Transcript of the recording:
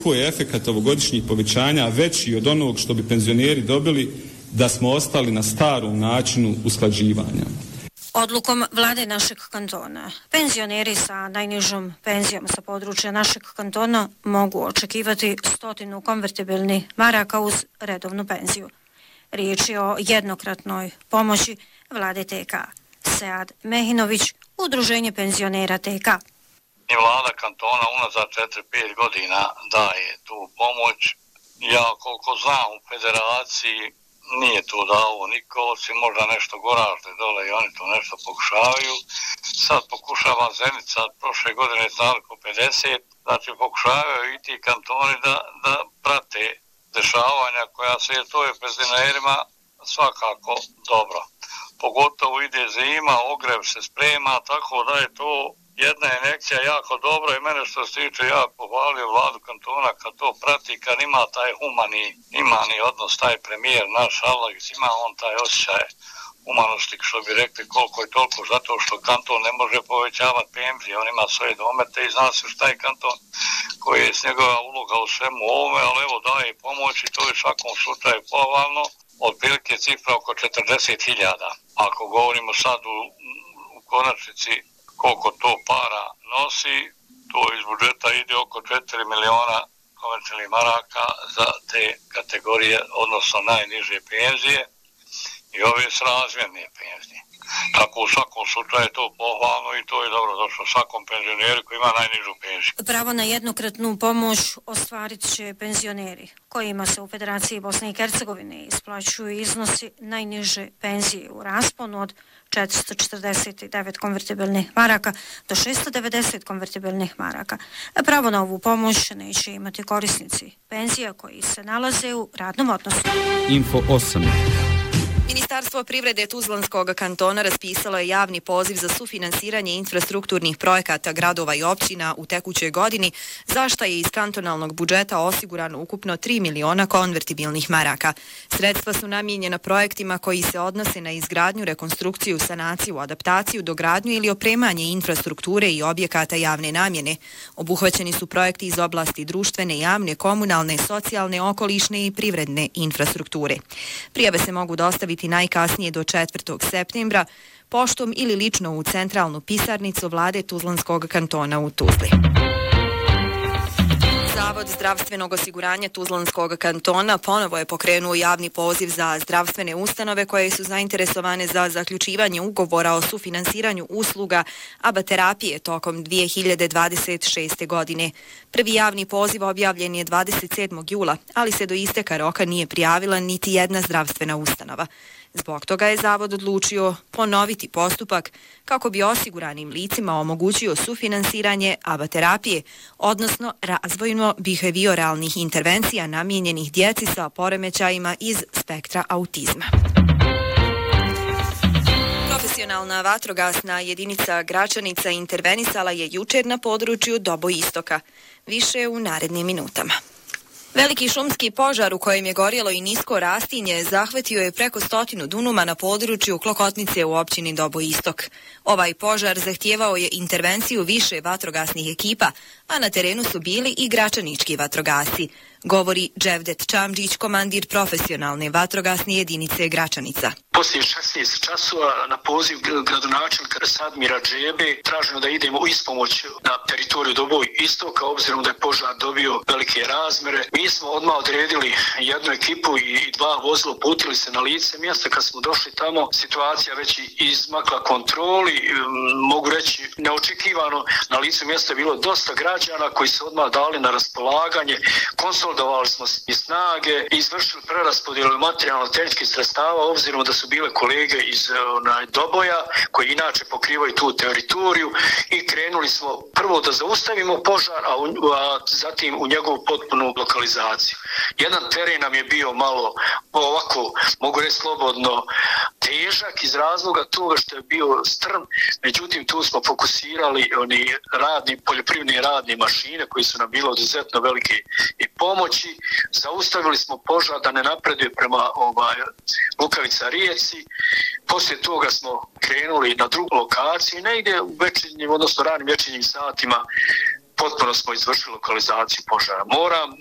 Koji je efekat ovogodišnjih povećanja veći od onog što bi penzioneri dobili da smo ostali na starom načinu usklađivanja. Odlukom vlade našeg kantona, penzioneri sa najnižom penzijom sa područja našeg kantona mogu očekivati 100 konvertibilnih maraka uz redovnu penziju. Riječ je o jednokratnoj pomoći vlade TK. Sead Mehinović, Udruženje penzionera TK. I vlada kantona unazad 4-5 godina daje tu pomoć. Ja koliko znam u federaciji nije to dao niko, osim možda nešto Goražde dole i oni to nešto pokušavaju. Sad pokušava Zenica, prošle godine znali po 50, znači pokušavaju i ti kantoni da prate dešavanja koja se to je penzionerima svakako dobro. Pogotovo ide zima, ogrev se sprema, tako da je to jedna injekcija jako dobra i mene što se tiče ja pohvalio vladu kantona kad to prati, kad ima taj humani odnos, taj premijer naš Alex, ima on taj osjećaj humanosti, što bi rekli koliko i toliko, zato što kanton ne može povećavati penzije, on ima svoje domete i zna se šta je kanton koji je s njegova uloga u svemu ovome, ali evo daje pomoć i to je u svakom slučaju pohvalno, otprilike cifra oko 40.000. Ako govorimo sad u konačnici koliko to para nosi, to iz budžeta ide oko 4 miliona konvertibilnih maraka za te kategorije, odnosno najniže penzije i ove srazmjerne penzije. Tako u svakom slučaju je to pohvalno i to je dobro došlo svakom penzioneru koji ima najnižu penziju. Pravo na jednokratnu pomoć ostvarit će penzioneri kojima se u Federaciji Bosne i Hercegovine isplaćuju iznosi najniže penzije u rasponu od 449 konvertibilnih maraka do 690 konvertibilnih maraka. Pravo na ovu pomoć neće imati korisnici penzija koji se nalaze u radnom odnosu. Info 8. Ministarstvo privrede Tuzlanskog kantona raspisalo je javni poziv za sufinansiranje infrastrukturnih projekata gradova i općina u tekućoj godini, za što je iz kantonalnog budžeta osigurano ukupno 3 miliona konvertibilnih maraka. Sredstva su namijenjena projektima koji se odnose na izgradnju, rekonstrukciju, sanaciju, adaptaciju, dogradnju ili opremanje infrastrukture i objekata javne namjene. Obuhvaćeni su projekti iz oblasti društvene, javne, komunalne, socijalne, okolišne i privredne infrastrukture. Prijave se mogu dostaviti najkasnije do 4. septembra poštom ili lično u centralnu pisarnicu vlade Tuzlanskog kantona u Tuzli. Zavod zdravstvenog osiguranja Tuzlanskog kantona ponovo je pokrenuo javni poziv za zdravstvene ustanove koje su zainteresovane za zaključivanje ugovora o sufinansiranju usluga abaterapije tokom 2026. godine. Prvi javni poziv objavljen je 27. jula, ali se do isteka roka nije prijavila niti jedna zdravstvena ustanova. Zbog toga je Zavod odlučio ponoviti postupak kako bi osiguranim licima omogućio sufinansiranje abaterapije, odnosno razvojno-behavioralnih intervencija namijenjenih djeci sa poremećajima iz spektra autizma. Profesionalna vatrogasna jedinica Gračanica intervenisala je jučer na području Doboistoka. Više u narednim minutama. Veliki šumski požar u kojem je gorjelo i nisko rastinje zahvatio je preko 100 dunuma na području Klokotnice u općini Doboistok. Ovaj požar zahtijevao je intervenciju više vatrogasnih ekipa, a na terenu su bili i gračanički vatrogasci, govori Dževdet Čamđić, komandir profesionalne vatrogasne jedinice Gračanica. Poslije 16 časova na poziv gradonačelnika Sadmira Džebe traženo da idemo u ispomoć na teritoriju Doboistoka, obzirom da je požar dobio velike razmere. Mi smo odmah odredili jednu ekipu i 2 vozila, uputili se na lice mjesta. Kad smo došli tamo, situacija već izmakla kontroli, mogu reći neočekivano. Na licu mjesta je bilo dosta građana koji se odmah dali na raspolaganje, konsolidovali smo i snage i izvršili preraspodjelu materijalno-tehničkih sredstava, obzirom da su bile kolege iz Doboja koji inače pokrivaju tu teritoriju i krenuli smo prvo da zaustavimo požar, a zatim u njegovu potpunu lokalizaciju. Jedan teren nam je bio malo ovako, mogu reći slobodno, težak iz razloga toga što je bio strm, međutim tu smo fokusirali poljoprivredne radne mašine koji su nam bile od izuzetno velike i pomoći. Zaustavili smo požar da ne napreduje prema Lukavica rijeci. Poslije toga smo krenuli na drugu lokaciju i negdje u večernjim, odnosno ranim večernjim satima potpuno smo izvršili lokalizaciju požara. Moram